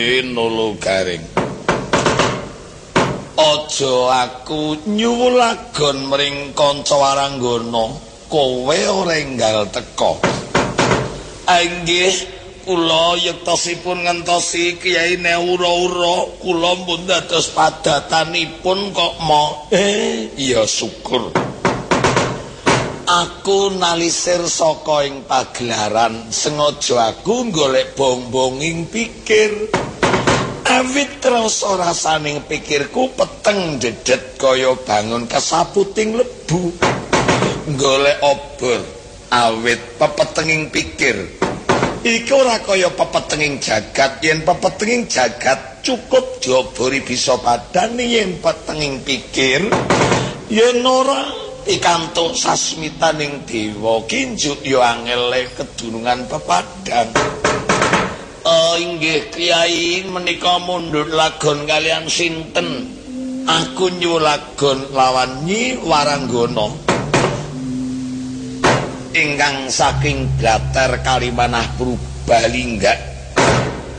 nulu garing. Aja aku nyuwulagon mring kanca waranggana, kowe ora enggal teka. Inggih, kula yektosipun ngentosi Kyai Neura-ura, kula pun dados padatanipun kok iya syukur. Aku nalisir saka ing pagelaran, sengaja aku golek bong-bonging pikir. Awit rasa rasaning pikirku peteng dedet kaya bangun kesaputing lebu. Golek obor awit pepetenging pikir. Iki ora kaya pepetenging jagat, yen pepetenging jagat cukup diobori bisa padani, yen petenging pikir yen ora pikantuk sasmitaning dewa kinjuk ya angele kedunungan pepadang. Inggih Kyai, menika mundhut lagon kalian sinten? Aku nyulagon lawan Nyi Waranggana ingkang saking Blater Kalimanah Purbalingga.